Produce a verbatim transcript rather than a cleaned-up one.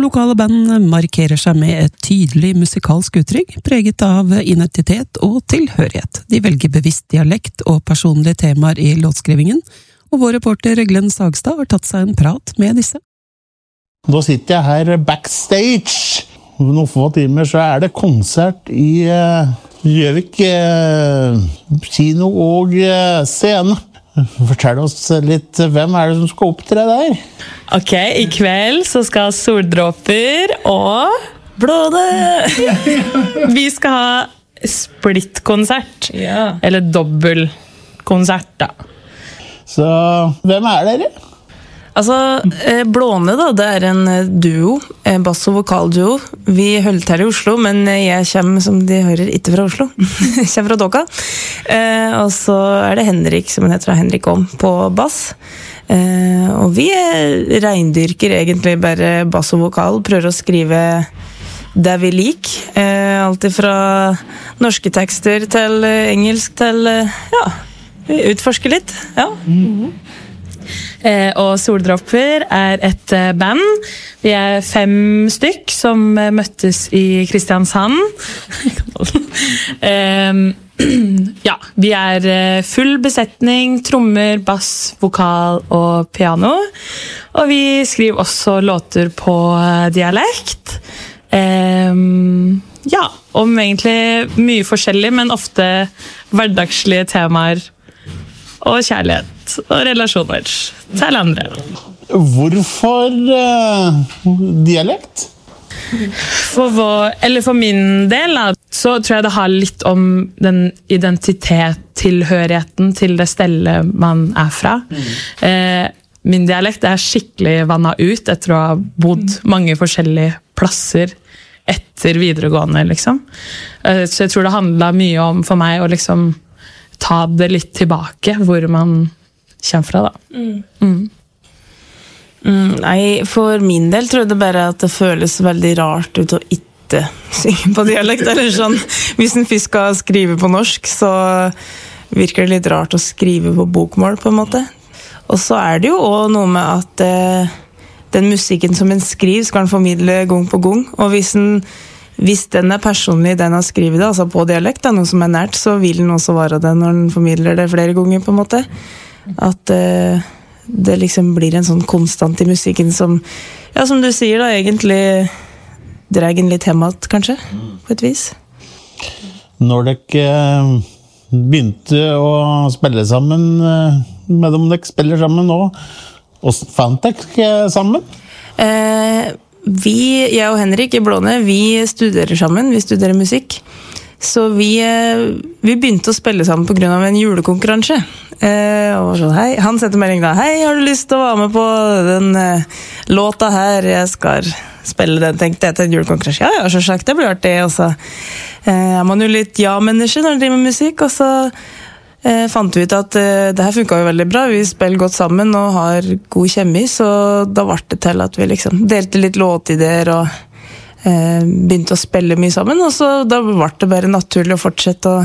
lokale band markerer seg med et tydelig musikalsk uttrykk, preget av identitet og tilhørighet. De velger bevisst dialekt og personlige temaer i låtskrivingen, og vår reporter Glenn Sagstad har tatt seg en prat med disse. Da sitter jeg her backstage. Om noen få timer så er det konsert i uh, Gjøvik uh, kino og uh, scene. Fortell oss litt, hvem er det som skal opptre der? Ok, i kveld så skal Soldråper og Blåne. Vi skal ha splitt-konsert, ja. Eller dobbeltkonsert da. Så hvem er dere? Altså, Blåne da, det er en duo, en bass- og vokalduo. Vi holder til i Oslo, men jeg kommer, som de hører, ikke fra Oslo. Jeg kommer fra Dokka. Eh, og så er det Henrik, som han heter, Henrik Om, på bass. Eh, og vi reindyrker egentlig bare bass og vokal, prøver å skrive det vi liker. Eh, alt fra norske tekster til engelsk til, ja, vi utforsker litt, ja. Mm-hmm. Eh, og Soldråper er et eh, band. Vi er fem stykk som eh, møttes i Kristiansand. eh, ja, vi er eh, full besetning, trommer, bass, vokal og piano. Og vi skriver også låter på eh, dialekt. Eh, ja, om egentlig mye forskjellig, men ofte hverdagslige temaer og kjærlighet og relasjoner til andre. Hvorfor uh, dialekt? For, vår, eller for min del da, så tror jeg det har litt om den identitet, tilhørigheten til det stedet man er fra. Mm. Eh, min dialekt er skikkelig vannet ut etter å ha bodd mange forskjellige plasser etter videregående, liksom. Eh, så jeg tror det handlet mye om for meg å liksom ta det litt tilbake, hvor man kommer fra da. Mm. Mm. Mm, nei, for min del tror jeg det bare at det føles veldig rart ut å ikke synge på dialekt, eller sånn. Hvis en først skal skrive på norsk, så virker det litt rart å skrive på bokmål, på en måte. Og så er det jo også noe med at eh, den musikken som en skriver skal en formidle gang på gang, og hvis en Hvis den er personlig, den har skrivet det, altså på dialekt, det er noe som er nært, så vil den også være det når den formidler det flere ganger, på en måte. At uh, det liksom blir en sånn konstant i musikken som, ja, som du sier da, egentlig drar en litt hjemmet, kanskje, på et vis. Når dere begynte å spille sammen, med dem dere spiller sammen nå, og fant dere sammen? Eh... Vi, jeg og Henrik i Blåne, vi studerer sammen, vi studerer musikk. Så vi, vi begynte å spille sammen på grunn av en julekonkurranse. Eh, og så, hei, han setter melding da, hei, har du lyst til å være med på den eh, låta her? Jeg skal spille den, tenkte jeg, til en julekonkurranse. Ja, ja, så sagt, det blir artig. Og så eh, er man jo litt ja-menneske når man driver med musikk, og så Eh, fant vi ut at eh, det her funket jo veldig bra. Vi spiller godt sammen og har god kjemi, så da var det til at vi liksom delte litt låtideer og eh, begynte å spille mye sammen, og så da var det bare naturlig å fortsette å